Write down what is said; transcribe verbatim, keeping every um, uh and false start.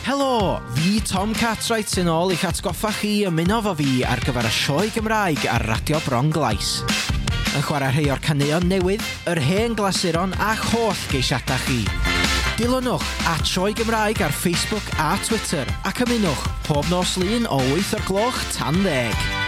Helo, fi Tom Cartwright sy'n ôl i'ch atgoffa chi ymuno fo fi ar gyfer y sioe Gymraeg ar Radio Bron Glais. Yn chwarae rhai o'r caneuon newydd, yr hen glasuron a'ch holl geisiadau chi. Dilynwch at Sioe Gymraeg ar Facebook a Twitter ac ymunwch pob nos lun o wyth o'r gloch tan ddeg.